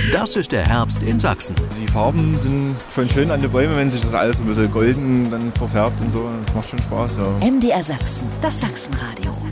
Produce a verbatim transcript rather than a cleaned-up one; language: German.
Das ist der Herbst in Sachsen. Die Farben sind schon schön an den Bäumen, wenn sich das alles ein bisschen golden dann verfärbt und so. Das macht schon Spaß, ja. M D R Sachsen, das Sachsenradio.